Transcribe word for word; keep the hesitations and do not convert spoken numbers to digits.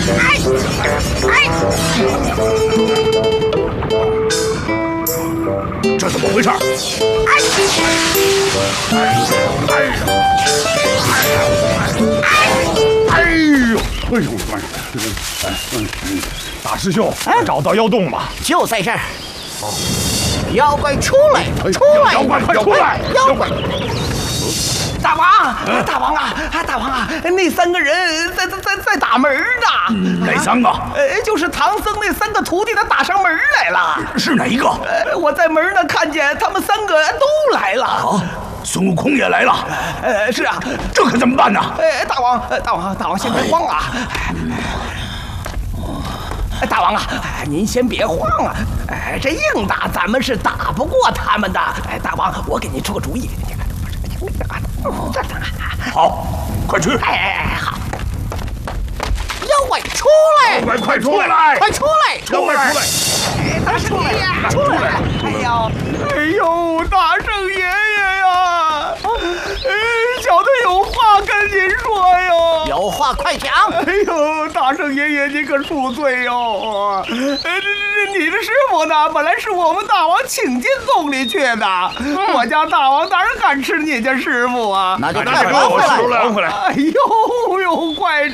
哎哎！ 这怎么回事？ 哎！哎！ 哎呦！哎呦！哎嗯嗯，大师兄，找到妖洞了， 就在这儿。妖怪出来！出来！ 妖怪快出来！ 妖怪！大王，大王啊，大王啊，那三个人在在在在打门呢。 哪三个？ 呃，就是唐僧那三个徒弟，他打上门来了。 是哪一个？ 呃，我在门那看见他们三个都来了。 啊，孙悟空也来了。 呃，是啊， 这可怎么办呢？ 呃，大王，大王，大王先别慌啊。大王啊，您先别慌啊！哎，这硬打咱们是打不过他们的。哎，大王，我给您出个主意。 好，快去！ 哎哎哎，好！妖怪出来！ 妖怪快出来！ 快出来！ 妖怪出来！ 他出来呀！出来了！哎呦，哎呦，大圣爷爷呀！哎，小的有话跟您说哟。有话快讲！哎呦，大圣爷爷您可恕罪哟！呃，这这你的师傅呢？本来是我们大王请进洞里去的，我家大王哪敢吃你家师傅啊？ 那就快还回来！还回来！ 哎呦呦，怪